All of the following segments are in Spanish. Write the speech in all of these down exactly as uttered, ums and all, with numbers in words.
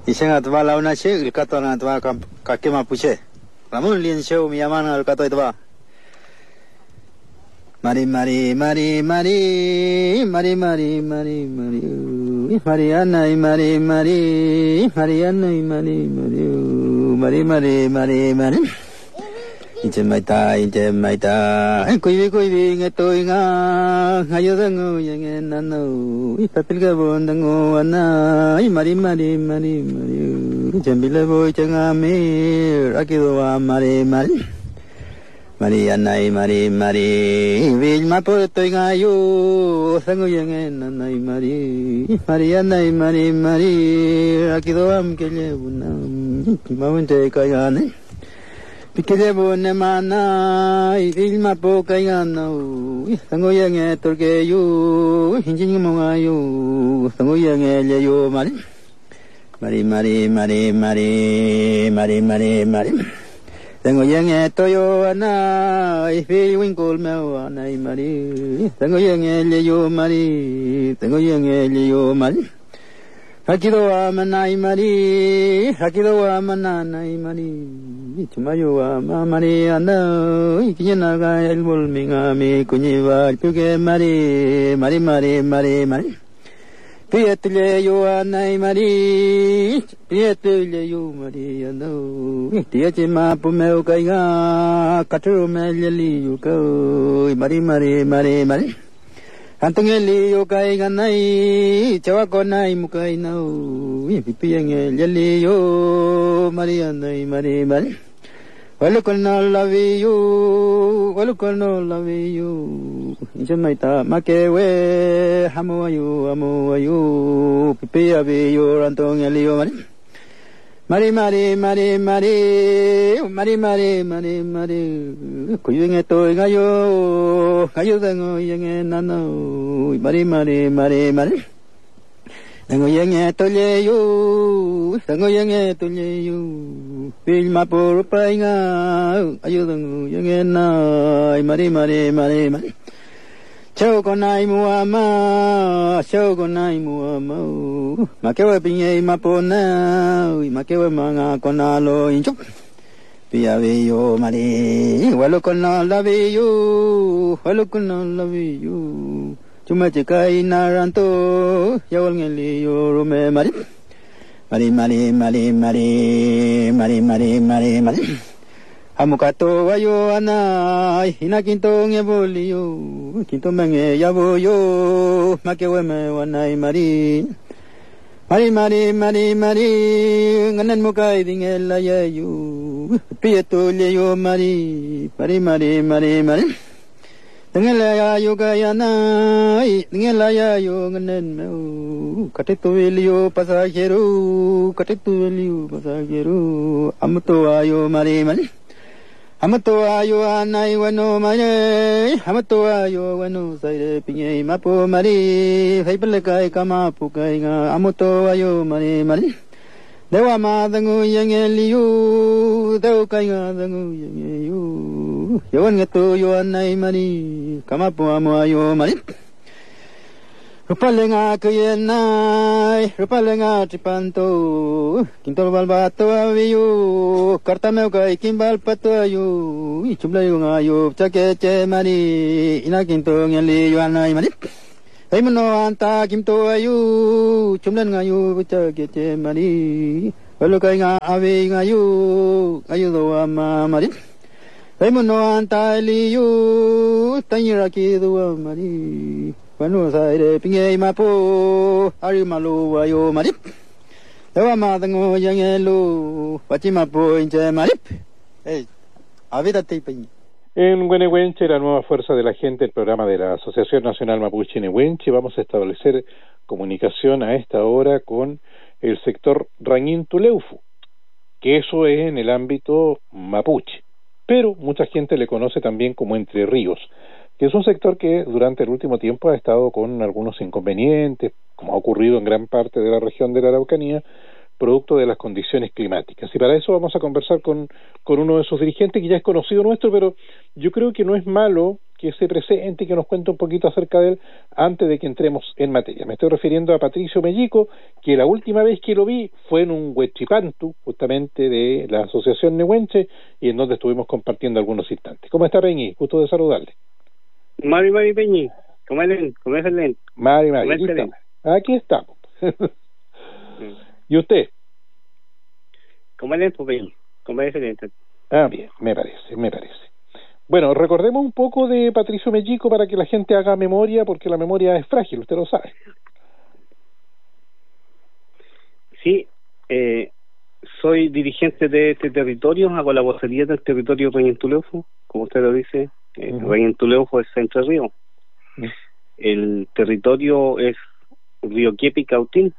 Iseng atwa launa che ilkato na atwa kake mapuche. Ramun lien show miyamana ilkato itwa. Mari mari mari mari mari mari mari mari Mariana mari mari Mariana mari mari mari mari mari mari Inche maita inche maita Kuibi kuibi ngetoi nga Ngayo dango yang enano Ipapil gabon dango ana Mari mari mari mari Jambila boy changame Rakidoa mari mari Mariana mari mari Vilma portoi ngayo Dango yang enano mari Mariana mari mari Rakidoam kele bunam Mawente kayane Pikir bone mana, ilma po kaya no, tango yang etorke yo, hinjing mongayo, tango yang eleyo mari, mari mari mari mari mari mari mari, tango yang etoyo ana, ifil winkol meu ana mari, tango yang eleyo mari, tango yang eleyo mari. Hakido wa manai mari, hakido wa manai mari, chumayo wa mari ana, ikinya ga elbol minga me kunyiwa puge mari, mari mari mari mari. Pietule yo anai mari, pietule yo mari ana, tiache ma pumeu kaiga, katru meleli yo ko, mari mari mari mari. Antungeli yo kai ganai, chawa nai mukai nau, pipiang eli yo, Mariana mari mari. Walukano love you, walukano love you. Inchamaita makewe, hamu ayu, hamu ayu, pipia be yo, antungeli yo mari. Mari mari mari mari mari mari mari mari kuyenge to ngayo ngayo dango yenge nano mari mari mari mari dango yenge to leyo dango yenge to leyo filma por painga ayo dango yenge na mari mari mari mari Chau konai muama, chau konai muama, makewe pinye mapona, makewe manga konalo inchok. Piave yo mari, walu kona lave yo, walu kona lave yo. Cuma cekai naranto, yawal ngeli yo rume mari. Mari mari mari mari mari mari mari mari. Amukato wayo ana, hina kinto ngeboli yo, kinto menge yabo yo, makewe me wanai mari. Mari mari mari mari, nganan mukai dingela yo, pieto le yo mari, mari mari mari mari. Dingela yo gayana, dingela yo nganan me, kateto yo pasajero, kateto yo pasajero, amuto ayo mari mari. Hamato ayo anai wano mare, hamato ayo wano saire pinye mapo mari, haipelekai kama pukai nga, amuto ayo mari mari. Dewa ma dangu yang eliu, dewa kai nga dangu yang eliu, yawan ngato yo anai mari, kama po amo ayo mari. Rupalenga kuyenai, rupalenga tripanto, kinto balbato aviyo, kartameo kai kimbal pato ayo, ichublayo ngayo, chakeche mari, ina kinto ngeli yuanai mari. Haimono anta kimto ayo, chumlan ngayo, chakeche mari, walukai nga avi ngayo, ayo doa ma mari. Haimono anta eliyo, tanyiraki doa mari. Bueno, saire pinge mapo, ari malu ayo marip. Dewa madango yang elu, pachi mapo inche marip. Hey, avídate peñi. En Huenehuenche, la nueva fuerza de la gente, el programa de la Asociación Nacional Mapuche Nehuenche, vamos a establecer comunicación a esta hora con el sector Rañín Tuleufu, que eso es en el ámbito mapuche, pero mucha gente le conoce también como Entre Ríos, que es un sector que durante el último tiempo ha estado con algunos inconvenientes, como ha ocurrido en gran parte de la región de la Araucanía, producto de las condiciones climáticas. Y para eso vamos a conversar con, con uno de sus dirigentes, que ya es conocido nuestro, pero yo creo que no es malo que se presente y que nos cuente un poquito acerca de él antes de que entremos en materia. Me estoy refiriendo a Patricio Mellico, que la última vez que lo vi fue en un Huechipantu, justamente de la Asociación Nehuenche, y en donde estuvimos compartiendo algunos instantes. ¿Cómo está, Peñi? Gusto de saludarle. Mari, Mari, Peñi. ¿Cómo es el ¿Cómo es el Mari, Mari, aquí estamos. Aquí estamos. ¿Y usted? ¿Cómo es el Peñi? ¿Cómo es el Ah, bien, me parece, me parece. Bueno, recordemos un poco de Patricio Mellico para que la gente haga memoria, porque la memoria es frágil, usted lo sabe. Sí, eh, soy dirigente de este territorio, hago la vocería del territorio Reñintuleufu, como usted lo dice, eh, uh-huh. Reñintuleufu es Entre Río. Uh-huh. El territorio es Río Quiepe y Cautín,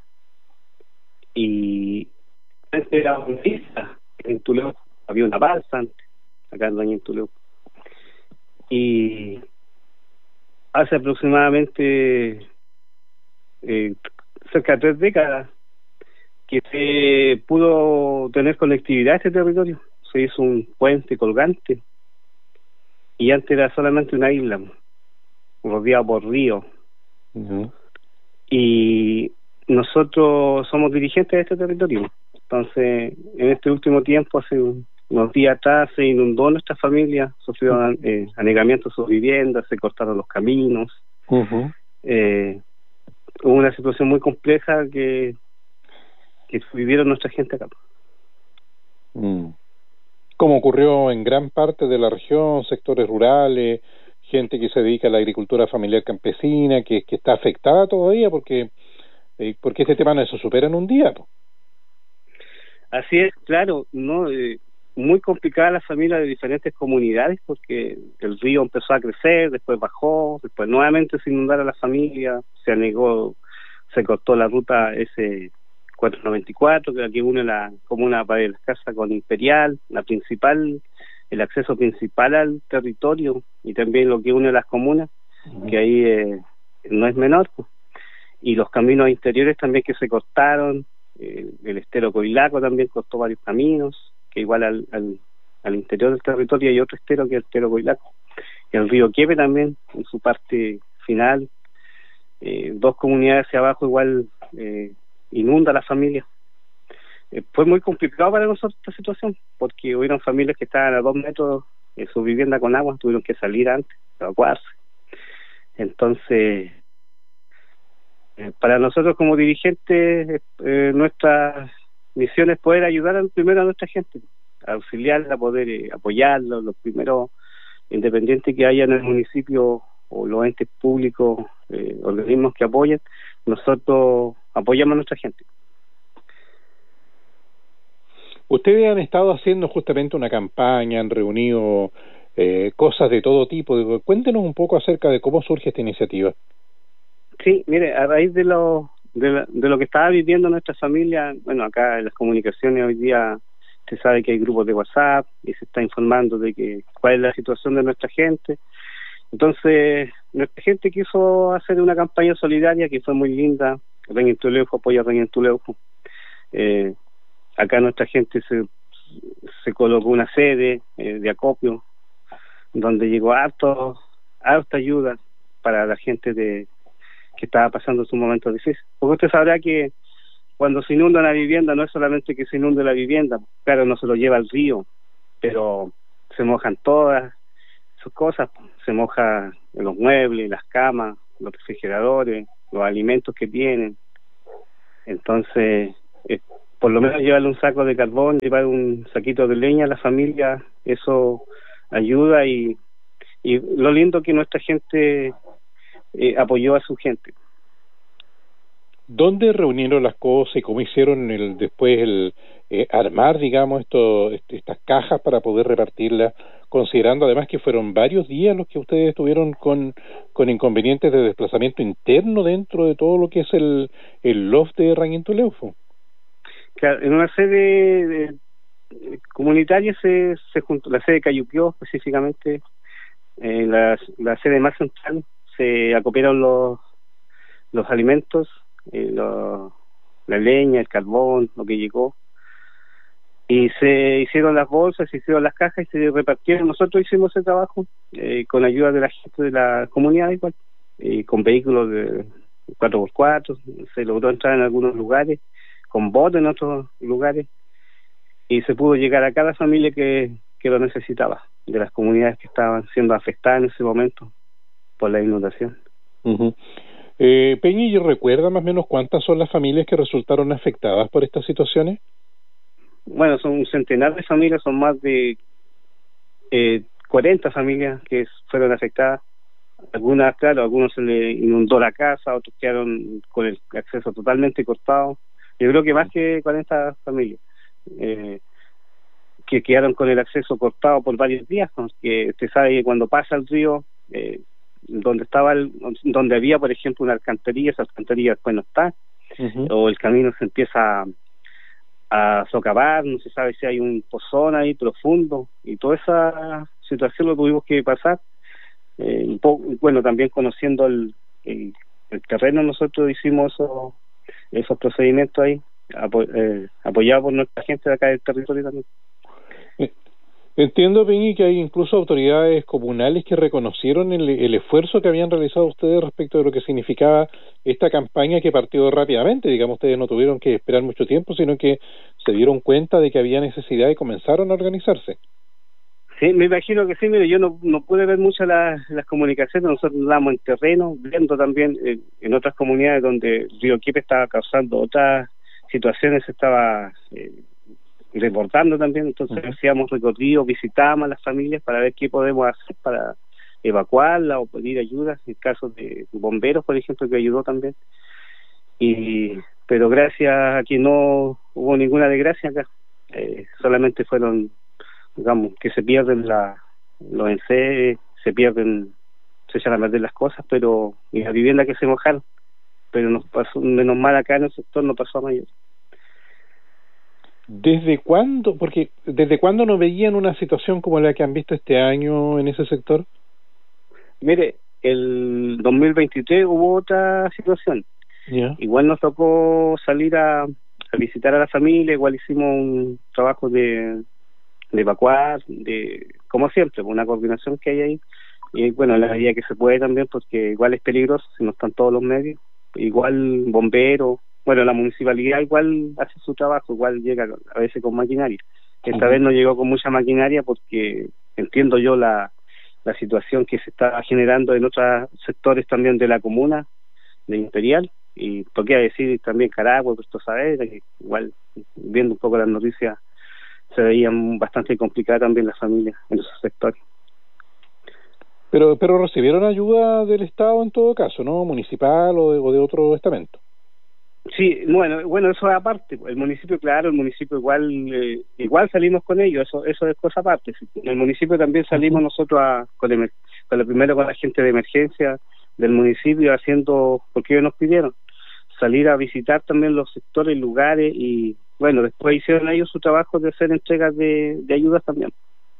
y antes era una isla en Tuleufu, había una balsa antes, acá en Reñintuleufu. Y hace aproximadamente eh, cerca de tres décadas que se pudo tener conectividad a este territorio. Se hizo un puente colgante y antes era solamente una isla rodeada por ríos. Uh-huh. Y nosotros somos dirigentes de este territorio. Entonces, en este último tiempo, hace un unos días atrás se inundó nuestra familia, sufrió eh, anegamiento de sus viviendas, se cortaron los caminos. Uh-huh. Eh, hubo una situación muy compleja que, que vivieron nuestra gente acá. Mm. Como ocurrió en gran parte de la región, sectores rurales, gente que se dedica a la agricultura familiar campesina, que, que está afectada todavía porque, eh, porque este tema no se supera en un día, ¿no? Así es, claro, no eh, muy complicada la familia de diferentes comunidades porque el río empezó a crecer, después bajó, después nuevamente se inundaron la familia, se anegó, se cortó la ruta S cuatrocientos noventa y cuatro, que aquí une la comuna de las Casas con Imperial, la principal, el acceso principal al territorio y también lo que une las comunas, uh-huh. que ahí eh, no es menor, pues. Y los caminos interiores también que se cortaron, eh, el estero Coilaco también cortó varios caminos, que igual al, al, al interior del territorio hay otro estero que es el estero Coilaco. Y el río Quiepe también, en su parte final, eh, dos comunidades hacia abajo igual eh, inunda la familia. Eh, fue muy complicado para nosotros esta situación, porque hubieron familias que estaban a dos metros de su vivienda con agua, tuvieron que salir antes, evacuarse. Entonces, eh, para nosotros como dirigentes, eh, nuestra misión es poder ayudar al, primero a nuestra gente, a auxiliarla, a poder eh, apoyarlo, los primeros independientes que haya en el municipio o los entes públicos, eh, organismos que apoyen, nosotros apoyamos a nuestra gente. Ustedes han estado haciendo justamente una campaña, han reunido eh, cosas de todo tipo. Cuéntenos un poco acerca de cómo surge esta iniciativa. Sí, mire, a raíz de lo de, la, de lo que estaba viviendo nuestra familia, bueno, acá en las comunicaciones hoy día se sabe que hay grupos de WhatsApp y se está informando de que cuál es la situación de nuestra gente. Entonces, nuestra gente quiso hacer una campaña solidaria que fue muy linda. Reñintuleufu apoya a Reñintuleufu. Eh, acá nuestra gente se, se colocó una sede eh, de acopio donde llegó harto, harta ayuda para la gente de que estaba pasando su momento difícil. Porque usted sabrá que cuando se inunda una vivienda no es solamente que se inunde la vivienda, claro, no se lo lleva al río, pero se mojan todas sus cosas, se moja los muebles, las camas, los refrigeradores, los alimentos que tienen. Entonces, eh, por lo menos llevarle un saco de carbón, llevar un saquito de leña a la familia, eso ayuda y, y lo lindo que nuestra gente eh, apoyó a su gente. ¿Dónde reunieron las cosas y cómo hicieron el después el eh, armar, digamos, esto, este, estas cajas para poder repartirlas, considerando además que fueron varios días los que ustedes estuvieron con, con inconvenientes de desplazamiento interno dentro de todo lo que es el, el loft de Reñintuleufu? Claro, en una sede de, de, comunitaria se, se juntó, la sede de Cayupió específicamente, eh, la, la sede más central, se acopiaron los, los alimentos, eh, lo, la leña, el carbón, lo que llegó. y se hicieron las bolsas, se hicieron las cajas y se repartieron. Nosotros hicimos ese trabajo eh, con ayuda de la gente de la comunidad igual, y con vehículos de cuatro por cuatro, se logró entrar en algunos lugares, con botes en otros lugares, y se pudo llegar a cada familia que, que lo necesitaba, de las comunidades que estaban siendo afectadas en ese momento por la inundación. Uh-huh. eh, Peñi, ¿recuerda más o menos cuántas son las familias que resultaron afectadas por estas situaciones? Bueno, son un centenar de familias, son más de eh, cuarenta familias que fueron afectadas. Algunas, claro, a algunos se le inundó la casa, otros quedaron con el acceso totalmente cortado. Yo creo que más que cuarenta familias eh, que quedaron con el acceso cortado por varios días, porque usted sabe que cuando pasa el río, eh, donde estaba el, donde había, por ejemplo, una alcantarilla, esa alcantarilla después no está, uh-huh. o el camino se empieza a, a socavar, no se sabe si hay un pozón ahí profundo, y toda esa situación lo tuvimos que pasar. Eh, un poco, bueno, también conociendo el, el, el terreno, nosotros hicimos eso, esos procedimientos ahí, apo, eh, apoyados por nuestra gente de acá del territorio también. Entiendo, Peñi, que hay incluso autoridades comunales que reconocieron el, el esfuerzo que habían realizado ustedes respecto de lo que significaba esta campaña que partió rápidamente. Digamos, ustedes no tuvieron que esperar mucho tiempo, sino que se dieron cuenta de que había necesidad y comenzaron a organizarse. Sí, me imagino que sí. Mire, yo no, no pude ver mucho las, las comunicaciones. Nosotros andamos en terreno, viendo también eh, en otras comunidades donde Río Quipe estaba causando otras situaciones, estaba eh, reportando también. Entonces uh-huh. hacíamos recorridos, visitábamos a las familias para ver qué podemos hacer para evacuarla o pedir ayuda, en caso de bomberos, por ejemplo, que ayudó también. Y pero gracias a que no hubo ninguna desgracia acá, eh, solamente fueron, digamos, que se pierden la, los enseres, se pierden, se echan a perder las cosas, pero y la vivienda que se mojaron, pero nos pasó, menos mal acá en el sector no pasó a mayor. ¿Desde cuándo? Porque ¿desde cuándo no veían una situación como la que han visto este año en ese sector? Mire, el dos mil veintitrés hubo otra situación. Yeah. Igual nos tocó salir a, a visitar a la familia, igual hicimos un trabajo de de evacuar, de como siempre, una coordinación que hay ahí, y bueno, en la medida que se puede también, porque igual es peligroso si no están todos los medios, igual bomberos, bueno, la municipalidad igual hace su trabajo, igual llega a veces con maquinaria. Esta uh-huh. vez no llegó con mucha maquinaria porque entiendo yo la, la situación que se está generando en otros sectores también de la comuna, de Imperial, y toqué a decir también Caragua, Puerto Saavedra, que igual viendo un poco las noticias se veían bastante complicadas también las familias en esos sectores. Pero pero recibieron ayuda del Estado en todo caso, ¿no? Municipal o de, o de otro estamento. Sí, bueno, bueno, eso es aparte. El municipio, claro, el municipio igual eh, igual salimos con ellos, eso eso es cosa aparte. En el municipio también salimos nosotros a, con, el, con la primero con la gente de emergencia del municipio haciendo, porque ellos nos pidieron salir a visitar también los sectores, lugares, y bueno, después hicieron ellos su trabajo de hacer entregas de, de ayudas también.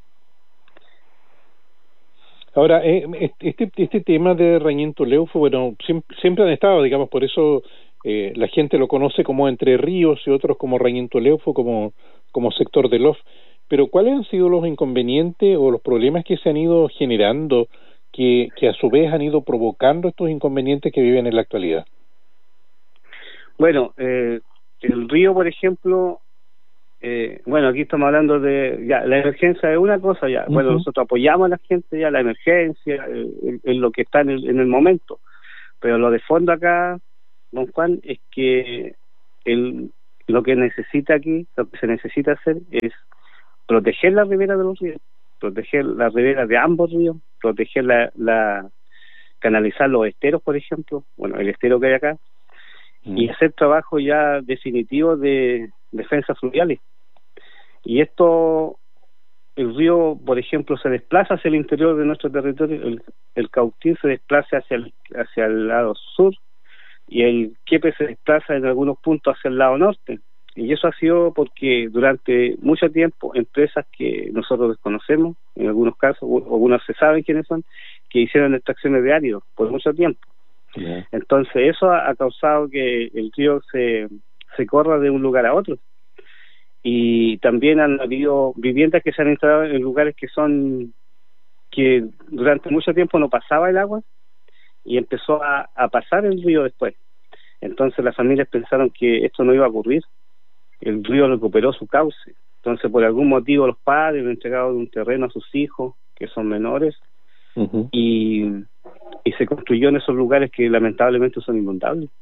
Ahora, eh, este este tema de Rañín Tuleufo, bueno, siempre, siempre han estado, digamos, por eso eh, la gente lo conoce como Entre Ríos y otros como Rañín Tuleufo, como, como sector de Lof. Pero ¿cuáles han sido los inconvenientes o los problemas que se han ido generando, que, que a su vez han ido provocando estos inconvenientes que viven en la actualidad? Bueno, eh, el río, por ejemplo, eh, bueno, aquí estamos hablando de, ya, la emergencia es una cosa, ya, uh-huh. bueno, nosotros apoyamos a la gente, ya, la emergencia, eh, en, en lo que está en el, en el momento, pero lo de fondo acá, don Juan, es que el, lo que necesita aquí, lo que se necesita hacer es proteger la ribera de los ríos, proteger la ribera de ambos ríos, proteger la, la canalizar los esteros, por ejemplo, bueno, el estero que hay acá, y hacer trabajo ya definitivo de defensas fluviales. Y esto, el río, por ejemplo, se desplaza hacia el interior de nuestro territorio, el, el Cautín se desplaza hacia el, hacia el lado sur, y el Quiepe se desplaza en algunos puntos hacia el lado norte. Y eso ha sido porque durante mucho tiempo empresas que nosotros desconocemos, en algunos casos, algunos se saben quiénes son, que hicieron extracciones de árido por mucho tiempo. Yeah. Entonces eso ha, ha causado que el río se, se corra de un lugar a otro, y también han habido viviendas que se han instalado en lugares que son que durante mucho tiempo no pasaba el agua y empezó a, a pasar el río después. Entonces las familias pensaron que esto no iba a ocurrir. El río recuperó su cauce. Entonces, por algún motivo, los padres le entregaron un terreno a sus hijos, que son menores, uh-huh. y, y se construyó en esos lugares que lamentablemente son inundables.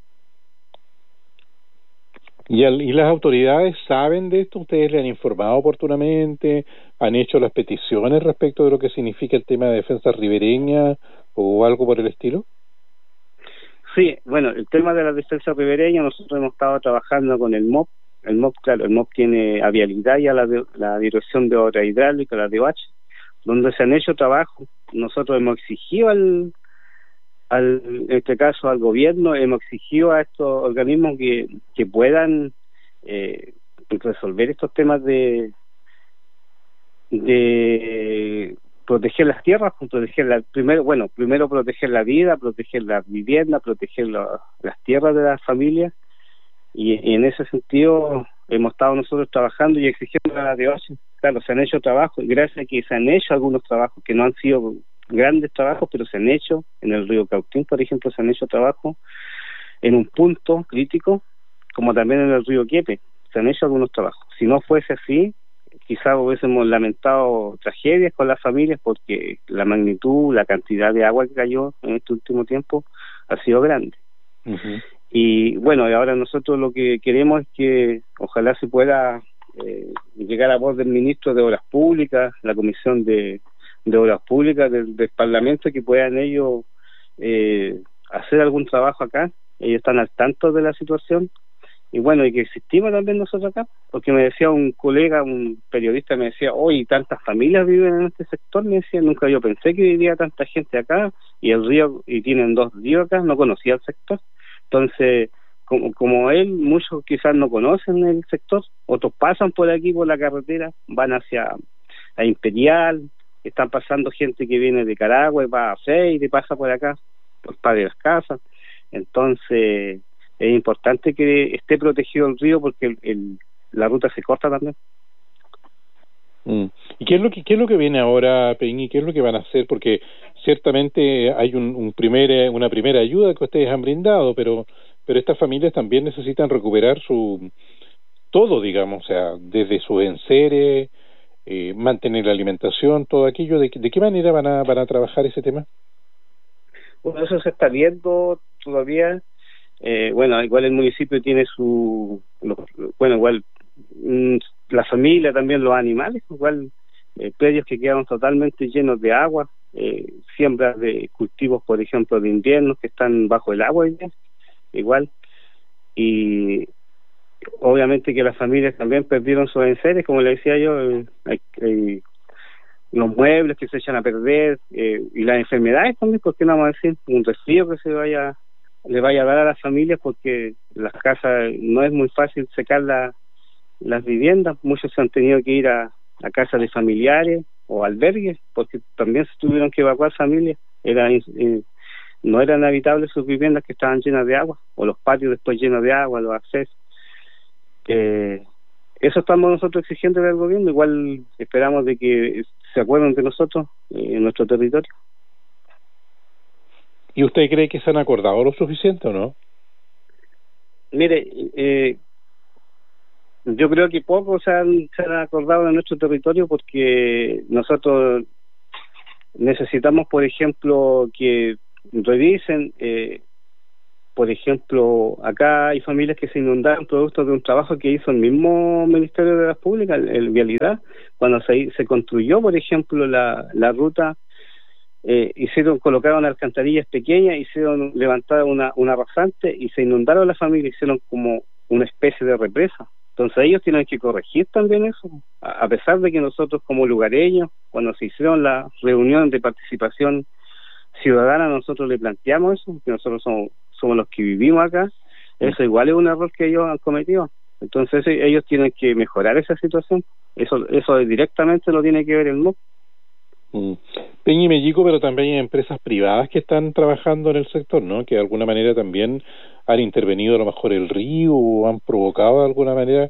¿Y, al, ¿Y las autoridades saben de esto? ¿Ustedes le han informado oportunamente? ¿Han hecho las peticiones respecto de lo que significa el tema de defensa ribereña o algo por el estilo? Sí, bueno, el tema de la defensa ribereña, nosotros hemos estado trabajando con el M O P. El M O P, claro, el M O P tiene a Vialidad y a la, de, la Dirección de Obra Hidráulica, la D O H, donde se han hecho trabajos. Nosotros hemos exigido al, al, en este caso al gobierno, hemos exigido a estos organismos que, que puedan eh, resolver estos temas de de proteger las tierras, proteger la, primero, bueno, primero proteger la vida, proteger la vivienda, proteger la, las tierras de las familias. Y, y en ese sentido hemos estado nosotros trabajando y exigiendo a la D O H. Claro, se han hecho trabajos, y gracias a que se han hecho algunos trabajos que no han sido grandes trabajos, pero se han hecho, en el río Cautín, por ejemplo, se han hecho trabajos en un punto crítico, como también en el río Quiepe, se han hecho algunos trabajos. Si no fuese así, quizás hubiésemos lamentado tragedias con las familias, porque la magnitud, la cantidad de agua que cayó en este último tiempo ha sido grande. Uh-huh. Y bueno, y ahora nosotros lo que queremos es que ojalá se pueda eh, llegar a voz del ministro de Obras Públicas, la Comisión de, de Obras Públicas del, del Parlamento, que puedan ellos eh, hacer algún trabajo acá. Ellos están al tanto de la situación. Y bueno, y que existimos también nosotros acá, porque me decía un colega, un periodista, me decía, oye, tantas familias viven en este sector, me decía, nunca yo pensé que vivía tanta gente acá, y el río, y tienen dos ríos acá, no conocía el sector. Entonces, como, como él, muchos quizás no conocen el sector, otros pasan por aquí, por la carretera, van hacia la Imperial, están pasando gente que viene de Caragua y va a Freire, pasa por acá, por Padre de las Casas. Entonces, es importante que esté protegido el río porque el, el, la ruta se corta también. Mm. ¿Y qué es lo que qué es lo que viene ahora, Peñi? ¿Qué es lo que van a hacer? Porque ciertamente hay un, un primer, una primera ayuda que ustedes han brindado, pero pero estas familias también necesitan recuperar su todo, digamos, o sea, desde sus enseres, eh, mantener la alimentación, todo aquello. ¿De, de qué manera van a van a trabajar ese tema? Bueno, eso se está viendo todavía. Eh, bueno, igual el municipio tiene su, los, bueno, igual mmm, la familia también, los animales, igual eh, predios que quedan totalmente llenos de agua, eh, siembras de cultivos, por ejemplo, de invierno que están bajo el agua, igual, y obviamente que las familias también perdieron sus enseres, como le decía yo, eh, hay, hay los muebles que se echan a perder, eh, y las enfermedades también, porque no vamos a decir, un resfrío que se vaya le vaya a dar a las familias, porque las casas no es muy fácil secar la, las viviendas. Muchos se han tenido que ir a, a casas de familiares o albergues, porque también se tuvieron que evacuar familias. Era, eh, no eran habitables sus viviendas, que estaban llenas de agua, o los patios después llenos de agua, los accesos. Eh, eso estamos nosotros exigiendo del gobierno. Igual esperamos de que se acuerden de nosotros eh, en nuestro territorio. ¿Y usted cree que se han acordado lo suficiente o no? Mire, eh, yo creo que poco se han, se han acordado de nuestro territorio, porque nosotros necesitamos, por ejemplo, que revisen, eh, por ejemplo, acá hay familias que se inundaron producto de un trabajo que hizo el mismo Ministerio de Obras Públicas, el, el Vialidad, cuando se, se construyó, por ejemplo, la, la ruta. Eh, hicieron, colocaron alcantarillas pequeñas, hicieron levantar una, una rasante y se inundaron las familias, hicieron como una especie de represa. Entonces ellos tienen que corregir también eso, a, a pesar de que nosotros como lugareños, cuando se hicieron la reunión de participación ciudadana, nosotros le planteamos eso, que nosotros somos, somos los que vivimos acá. Eso igual es un error que ellos han cometido. Entonces ellos tienen que mejorar esa situación. Eso eso directamente lo tiene que ver el M O P. Mm. Peña y Mellico, pero también hay empresas privadas que están trabajando en el sector, ¿no? Que de alguna manera también han intervenido a lo mejor el río o han provocado de alguna manera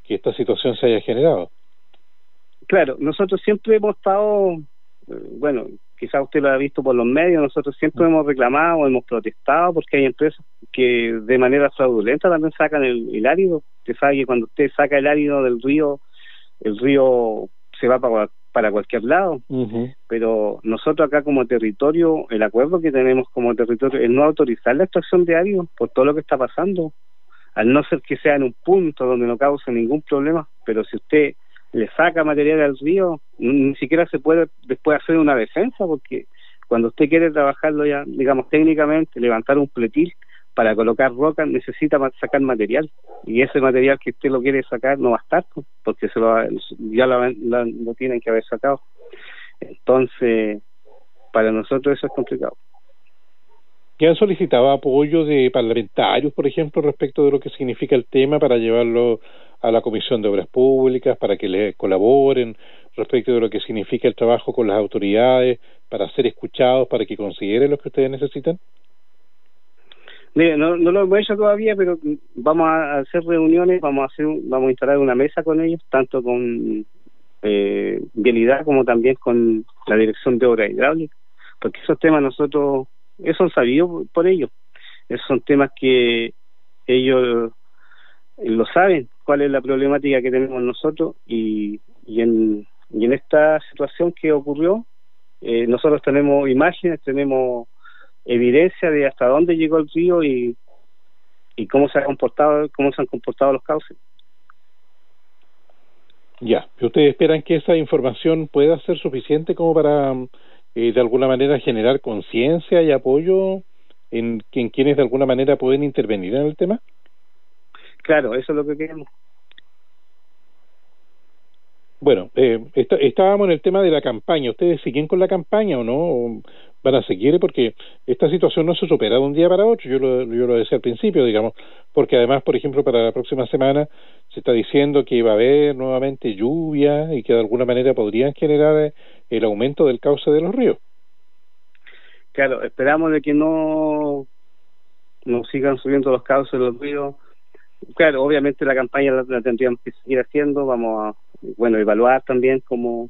que esta situación se haya generado. Claro, nosotros siempre hemos estado, bueno, quizás usted lo ha visto por los medios, nosotros siempre hemos reclamado, hemos protestado porque hay empresas que de manera fraudulenta también sacan el, el árido. Usted sabe que cuando usted saca el árido del río, el río se va para, para cualquier lado. Uh-huh. Pero nosotros acá como territorio, el acuerdo que tenemos como territorio es no autorizar la extracción de árido por todo lo que está pasando, al no ser que sea en un punto donde no cause ningún problema. Pero si usted le saca material al río, ni siquiera se puede después hacer una defensa, porque cuando usted quiere trabajarlo ya, digamos técnicamente, levantar un pletil para colocar roca, necesita sacar material, y ese material que usted lo quiere sacar no va a estar, porque se lo, ya lo, lo, lo tienen que haber sacado. Entonces, para nosotros eso es complicado. ¿Ya han solicitado apoyo de parlamentarios, por ejemplo, respecto de lo que significa el tema para llevarlo a la Comisión de Obras Públicas, para que les colaboren respecto de lo que significa el trabajo con las autoridades, para ser escuchados, para que consideren lo que ustedes necesitan? Mire, no, no lo hemos hecho todavía, pero vamos a hacer reuniones, vamos a hacer, vamos a instalar una mesa con ellos, tanto con eh, Vialidad como también con la Dirección de Obras Hidráulicas, porque esos temas nosotros, esos son sabidos por ellos, esos son temas que ellos lo saben, cuál es la problemática que tenemos nosotros, y, y, en, y en esta situación que ocurrió, eh, nosotros tenemos imágenes, tenemos evidencia de hasta dónde llegó el río y, y cómo se ha comportado, cómo se han comportado los cauces. Ya, ¿ustedes esperan que esa información pueda ser suficiente como para eh, de alguna manera generar conciencia y apoyo en, en quienes de alguna manera pueden intervenir en el tema? Claro, eso es lo que queremos. Bueno, eh, está, estábamos en el tema de la campaña. ¿Ustedes siguen con la campaña o no? ¿O van a seguir? Porque esta situación no se supera de un día para otro. Yo lo, yo lo decía al principio, digamos, porque además, por ejemplo, para la próxima semana se está diciendo que va a haber nuevamente lluvia y que de alguna manera podrían generar el aumento del cauce de los ríos. Claro, esperamos de que no, no sigan subiendo los cauces de los ríos. Claro, obviamente la campaña la, la tendríamos que seguir haciendo, vamos a, bueno, evaluar también cómo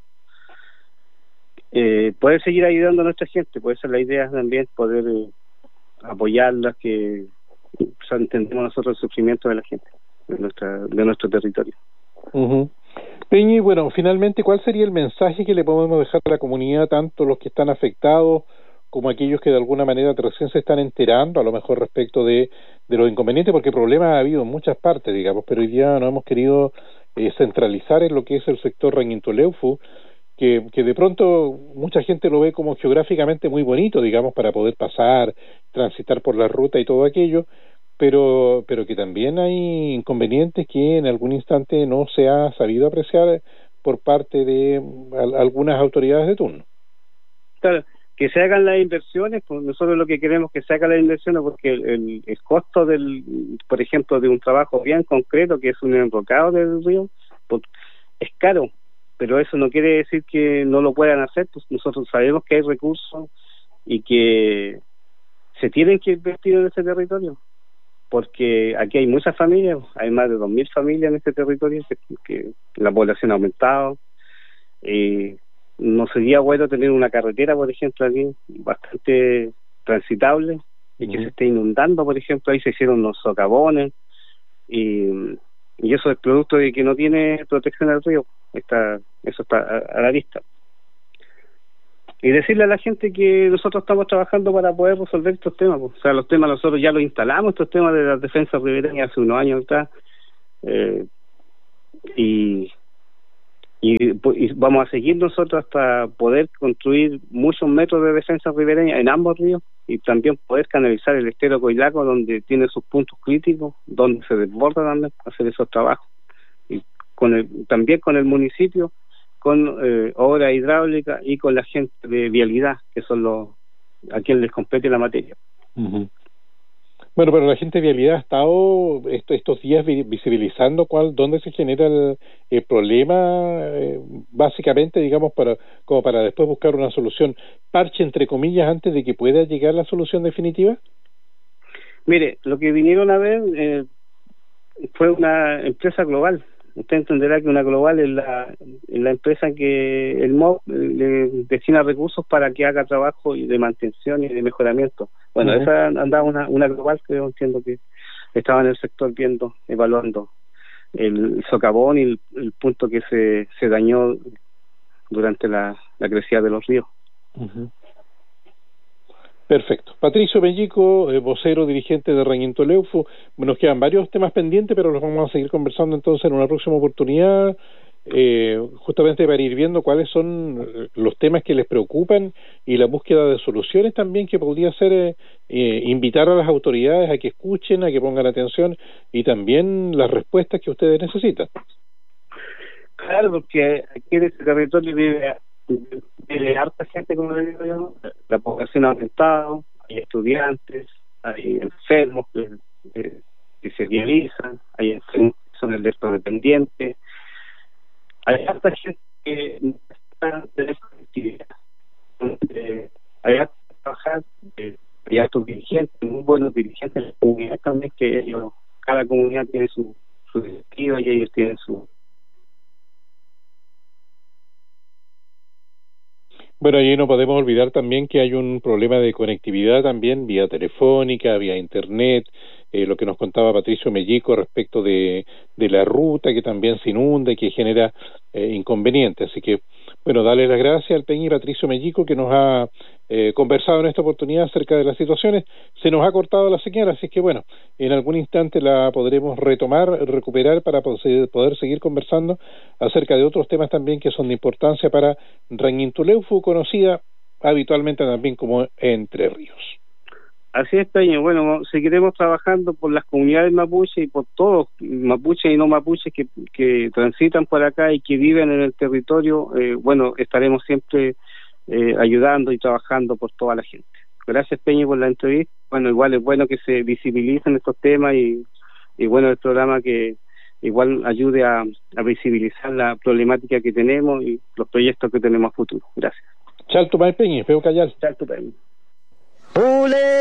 eh, poder seguir ayudando a nuestra gente, puede ser la idea también, poder eh, apoyarlas, que o sea, entendemos nosotros el sufrimiento de la gente, de nuestra de nuestro territorio. Uh-huh. Peñi, bueno, finalmente, ¿cuál sería el mensaje que le podemos dejar a la comunidad, tanto los que están afectados como aquellos que de alguna manera recién se están enterando, a lo mejor respecto de, de los inconvenientes, porque problemas ha habido en muchas partes, digamos, pero hoy día no hemos querido eh, centralizar en lo que es el sector Rañintuleufu, que, que de pronto mucha gente lo ve como geográficamente muy bonito, digamos, para poder pasar, transitar por la ruta y todo aquello, pero, pero que también hay inconvenientes que en algún instante no se ha sabido apreciar por parte de a, algunas autoridades de turno. Claro, que se hagan las inversiones, pues nosotros lo que queremos es que se hagan las inversiones, porque el, el, el costo del, por ejemplo, de un trabajo bien concreto, que es un enrocado del río, pues, es caro, pero eso no quiere decir que no lo puedan hacer, pues nosotros sabemos que hay recursos y que se tienen que invertir en ese territorio, porque aquí hay muchas familias, hay más de dos mil familias en este territorio, que, que la población ha aumentado, y no sería bueno tener una carretera, por ejemplo, aquí bastante transitable y uh-huh. que se esté inundando, por ejemplo, ahí se hicieron unos socavones y, y eso es producto de que no tiene protección al río, está, eso está a, a la vista. Y decirle a la gente que nosotros estamos trabajando para poder resolver estos temas, pues. O sea, los temas nosotros ya los instalamos, estos temas de las defensas ribereñas hace unos años atrás, eh, y Y, y vamos a seguir nosotros hasta poder construir muchos metros de defensa ribereña en ambos ríos y también poder canalizar el estero Coilaco, donde tiene sus puntos críticos, donde se desborda también, hacer esos trabajos. Y con el, también con el municipio, con eh, obra hidráulica y con la gente de vialidad, que son los a quien les compete la materia. Uh-huh. Bueno, pero la gente de vialidad ha estado esto, estos días visibilizando cuál, dónde se genera el, el problema, eh, básicamente, digamos, para como para después buscar una solución parche, entre comillas, antes de que pueda llegar la solución definitiva. Mire, lo que vinieron a ver eh, fue una empresa global, usted entenderá que una global es la, es la empresa que el M O B le destina recursos para que haga trabajo de mantención y de mejoramiento. Bueno, uh-huh. esa andaba una, una global que yo entiendo que estaba en el sector viendo, evaluando el socavón y el, el punto que se, se dañó durante la, la crecida de los ríos. Uh-huh. Perfecto. Patricio Mellico, eh, vocero, dirigente de Rañín Tuleufu. Nos quedan varios temas pendientes, pero los vamos a seguir conversando entonces en una próxima oportunidad, eh, justamente para ir viendo cuáles son los temas que les preocupan y la búsqueda de soluciones también, que podría ser eh, eh, invitar a las autoridades a que escuchen, a que pongan atención, y también las respuestas que ustedes necesitan. Claro, porque aquí en este territorio vive de harta gente, como le digo yo, la población ha aumentado, hay estudiantes, hay enfermos que, que, que se realizan, hay enfermos que son electrodependientes, hay harta gente que está de conectividad, eh, hay harta que trabajar, eh, hay hartos dirigentes, muy buenos dirigentes de la comunidad también, que ellos, cada comunidad tiene su, su directiva y ellos tienen su. Bueno, allí no podemos olvidar también que hay un problema de conectividad también, vía telefónica, vía internet, eh, lo que nos contaba Patricio Mellico respecto de, de la ruta que también se inunda y que genera eh, inconvenientes. Así que, bueno, darle las gracias al Peñi Patricio Mellico, que nos ha eh, conversado en esta oportunidad acerca de las situaciones. Se nos ha cortado la señal, así que, bueno, en algún instante la podremos retomar, recuperar para poder seguir conversando acerca de otros temas también que son de importancia para Rañín Tuleufu, conocida habitualmente también como Entre Ríos. Así es, Peña. Bueno, seguiremos trabajando por las comunidades mapuches y por todos mapuches y no mapuches que, que transitan por acá y que viven en el territorio. Eh, bueno, estaremos siempre eh, ayudando y trabajando por toda la gente. Gracias, Peña, por la entrevista. Bueno, igual es bueno que se visibilicen estos temas y, y bueno, el programa que igual ayude a, a visibilizar la problemática que tenemos y los proyectos que tenemos a futuro. Gracias. Chalto, Peña, Feo Callal. Chalto, Peña.